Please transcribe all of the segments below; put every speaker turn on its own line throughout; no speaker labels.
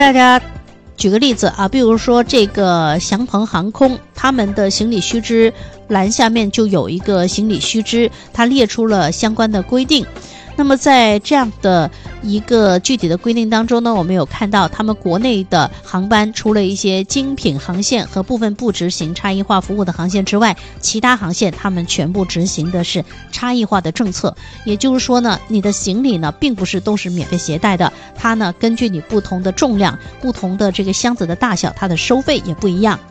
大家举个例子啊，比如说这个祥鹏航空，他们的行李须知栏下面就有一个行李须知，它列出了相关的规定。那么在这样的一个具体的规定当中呢，我们有看到他们国内的航班除了一些精品航线和部分不执行差异化服务的航线之外，其他航线他们全部执行的是差异化的政策。也就是说呢，你的行李呢并不是都是免费携带的，它呢根据你不同的重量、不同的这个箱子的大小，它的收费也不一样。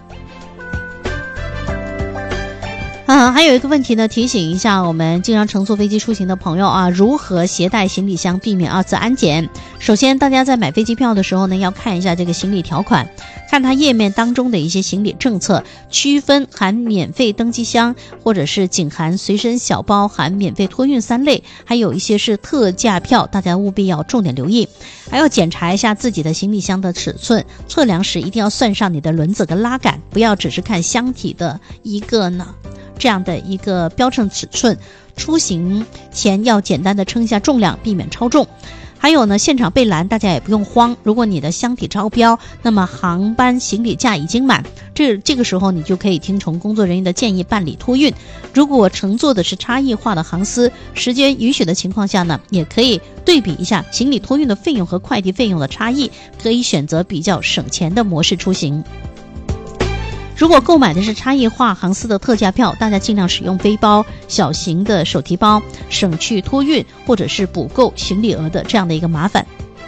还有一个问题呢，提醒一下我们经常乘坐飞机出行的朋友啊，如何携带行李箱避免二次安检。首先大家在买飞机票的时候呢，要看一下这个行李条款，看它页面当中的一些行李政策，区分含免费登机箱或者是仅含随身小包含免费托运3类，还有一些是特价票，大家务必要重点留意。还要检查一下自己的行李箱的尺寸，测量时一定要算上你的轮子跟拉杆，不要只是看箱体的一个这样的一个标称尺寸。出行前要简单的称一下重量，避免超重。还有呢，现场被拦大家也不用慌，如果你的箱体超标，那么航班行李架已经满，这个时候你就可以听从工作人员的建议办理托运。如果乘坐的是差异化的航司，时间允许的情况下呢，也可以对比一下行李托运的费用和快递费用的差异，可以选择比较省钱的模式出行。如果购买的是差异化航司的特价票，大家尽量使用背包、小型的手提包，省去托运或者是补购行李额的这样的一个麻烦。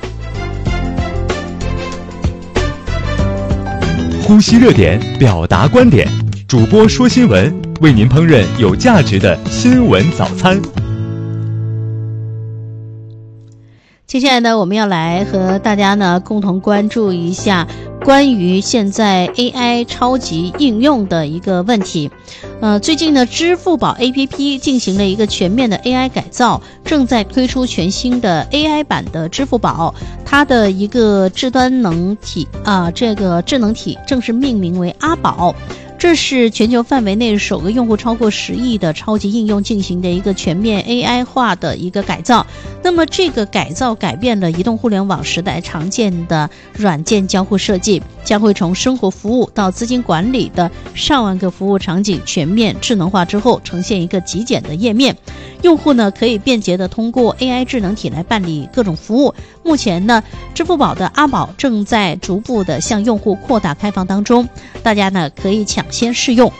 呼吸热点，表达观点，主播说新闻，为您烹饪有价值的新闻早餐。
接下来呢，我们要来和大家呢共同关注一下关于现在 AI 超级应用的一个问题。最近呢，支付宝 APP 进行了一个全面的 AI 改造，正在推出全新的 AI 版的支付宝。它的一个智能体这个智能体正式命名为阿宝。这是全球范围内首个用户超过10亿的超级应用进行的一个全面 AI 化的一个改造。那么这个改造改变了移动互联网时代常见的软件交互设计，将会从生活服务到资金管理的上万个服务场景全面智能化之后，呈现一个极简的页面。用户呢可以便捷的通过 AI 智能体来办理各种服务。目前呢，支付宝的阿宝正在逐步的向用户扩大开放当中，大家呢可以抢先试用。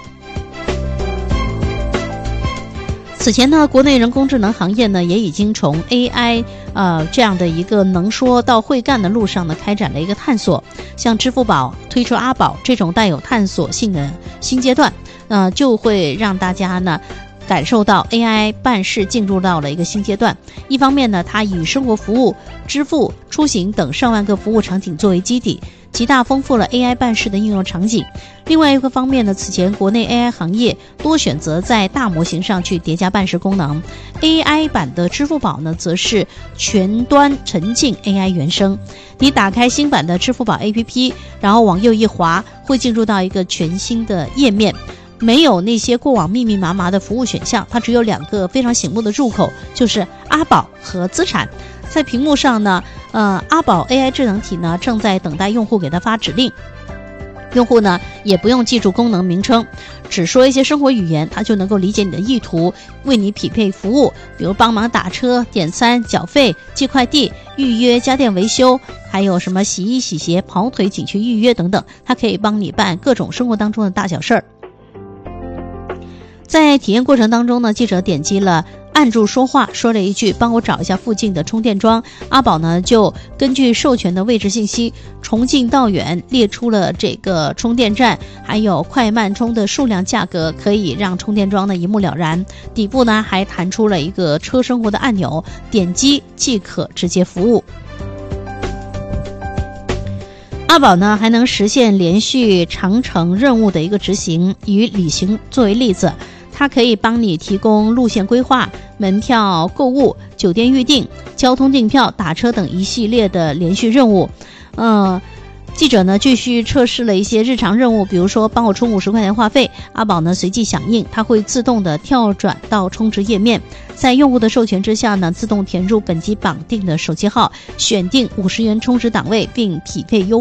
此前呢，国内人工智能行业呢也已经从 AI 这样的一个能说到会干的路上呢开展了一个探索。像支付宝推出阿宝这种带有探索性的新阶段，就会让大家呢感受到 AI 办事进入到了一个新阶段。一方面呢，它以生活服务、支付、出行等上万个服务场景作为基底，极大丰富了 AI 办事的应用场景。另外一个方面呢，此前国内 AI 行业多选择在大模型上去叠加办事功能， AI 版的支付宝呢则是全端沉浸 AI 原生。你打开新版的支付宝 APP， 然后往右一滑，会进入到一个全新的页面，没有那些过往密密麻麻的服务选项，它只有2个非常醒目的入口，就是阿宝和资产。在屏幕上呢，阿宝 AI 智能体呢正在等待用户给它发指令。用户呢也不用记住功能名称，只说一些生活语言，它就能够理解你的意图，为你匹配服务，比如帮忙打车、点餐、缴费、寄快递、预约家电维修，还有什么洗衣洗鞋、跑腿景区预约等等，它可以帮你办各种生活当中的大小事儿。在体验过程当中呢，记者点击了按住说话，说了一句帮我找一下附近的充电桩，阿宝呢就根据授权的位置信息从近到远列出了这个充电站还有快慢充的数量价格，可以让充电桩呢一目了然。底部呢还弹出了一个车生活的按钮，点击即可直接服务。阿宝呢还能实现连续长程任务的一个执行，以旅行作为例子，它可以帮你提供路线规划、门票购物、酒店预订、交通订票、打车等一系列的连续任务。 记者呢继续测试了一些日常任务，比如说帮我充50块钱话费，阿宝呢随即响应，它会自动的跳转到充值页面，在用户的授权之下呢，自动填入本机绑定的手机号，选定50元充值档位，并匹配优